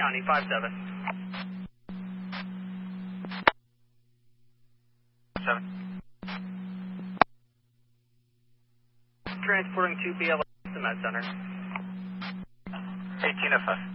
County, 5-7. 7. Transporting to BLS to Med Center. 18FF.